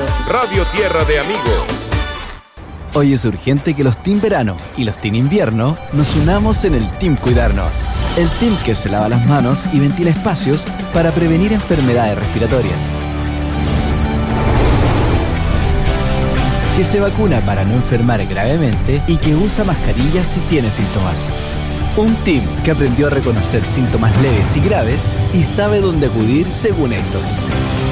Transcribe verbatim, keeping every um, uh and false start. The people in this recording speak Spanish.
Radio Tierra de Amigos. Hoy es urgente que los Team Verano y los Team Invierno nos unamos en el Team Cuidarnos. El team que se lava las manos y ventila espacios para prevenir enfermedades respiratorias. Que se vacuna para no enfermar gravemente y que usa mascarillas si tiene síntomas. Un team que aprendió a reconocer síntomas leves y graves y sabe dónde acudir según estos.